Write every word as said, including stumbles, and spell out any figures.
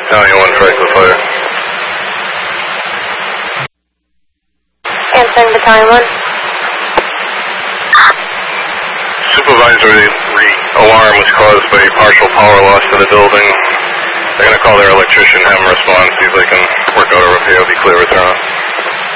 Battalion one, Franklin Fire. Answering Battalion one. Supervisory alarm was caused by partial power loss to the building. They're going to call their electrician, have him respond, see if they can work out a repair, be clear return.